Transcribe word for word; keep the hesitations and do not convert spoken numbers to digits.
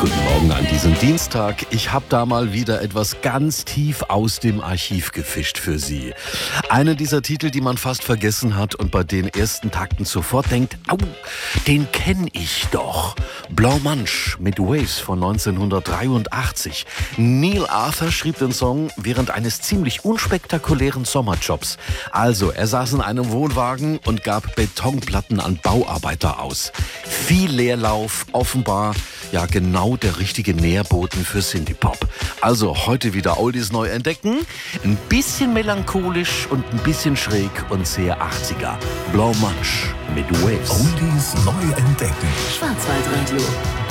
Guten Morgen an diesem Dienstag. Ich habe da mal wieder etwas ganz tief aus dem Archiv gefischt für Sie. Einen dieser Titel, die man fast vergessen hat und bei den ersten Takten sofort denkt, au, den kenne ich doch. Blanc Manche mit Waves von neunzehnhundertdreiundachtzig. Neil Arthur schrieb den Song während eines ziemlich unspektakulären Sommerjobs. Also, er saß in einem Wohnwagen und gab Betonplatten an Bauarbeiter aus. Viel Leerlauf, offenbar ja genau der richtige Nährboden für Synthie-Pop. Also heute wieder Oldies neu entdecken, ein bisschen melancholisch und ein bisschen schräg und sehr achtziger. Blanc Manche mit Waves. Oldies neu entdecken. Schwarzwaldradio.